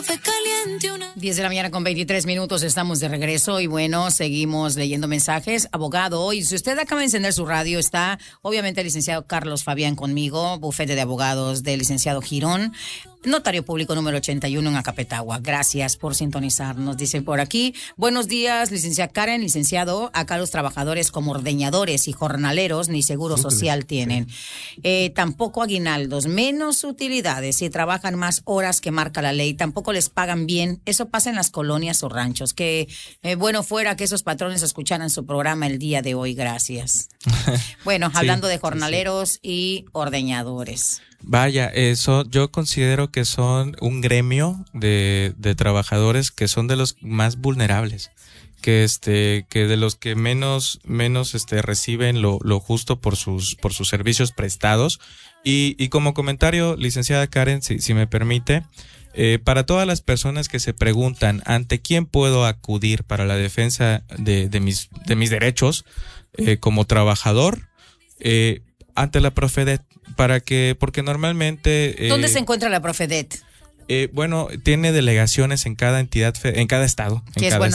10 de la mañana con 23 minutos, estamos de regreso y bueno, seguimos leyendo mensajes. Abogado, y si usted acaba de encender su radio, está obviamente el licenciado Carlos Fabián conmigo, bufete de abogados del licenciado Girón, notario público número 81 en Acapetagua. Gracias por sintonizarnos, dice por aquí. Buenos días, licenciada Karen, licenciado. Acá los trabajadores como ordeñadores y jornaleros ni seguro social tienen. Tampoco aguinaldos, menos utilidades si trabajan más horas que marca la ley. Tampoco les pagan bien. Eso pasa en las colonias o ranchos. Que bueno fuera que esos patrones escucharan su programa el día de hoy. Gracias. Bueno, hablando de jornaleros y ordeñadores. Vaya, eso yo considero que son un gremio de trabajadores que son de los más vulnerables, que de los que menos reciben lo justo por sus servicios prestados. Y como comentario, licenciada Karen, si me permite, para todas las personas que se preguntan ante quién puedo acudir para la defensa de mis derechos como trabajador, ante la Profedet, porque normalmente... ¿Dónde se encuentra la Profedet? Bueno, tiene delegaciones en cada entidad, en cada estado. Que es bueno